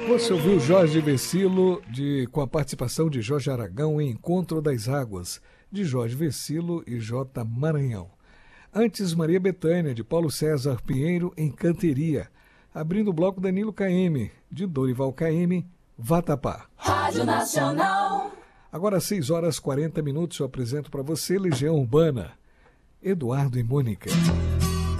Você ouviu Jorge Vecilo com a participação de Jorge Aragão em Encontro das Águas, de Jorge Vecilo e J. Maranhão. Antes, Maria Bethânia, de Paulo César Pinheiro, em Canteria. Abrindo o bloco, Danilo KM, de Dorival KM, Vatapá. Rádio Nacional. Agora, 6h40, eu apresento para você Legião Urbana, Eduardo e Mônica.